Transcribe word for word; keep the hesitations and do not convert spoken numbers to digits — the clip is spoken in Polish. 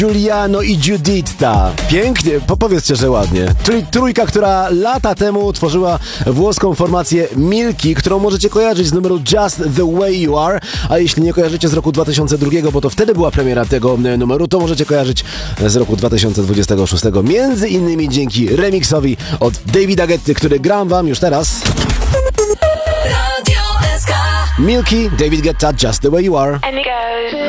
Giuliano i Giuditta. Pięknie, powiedzcie, że ładnie. Czyli trójka, która lata temu tworzyła włoską formację Milky, którą możecie kojarzyć z numeru Just the Way You Are, a jeśli nie kojarzycie z roku dwa tysiące drugiego, bo to wtedy była premiera tego numeru, to możecie kojarzyć z roku dwa tysiące dwudziestego szóstego, między innymi dzięki remiksowi od Davida Guetty, który gram wam już teraz. Milky, David Guetta, Just the Way You Are. And it goes.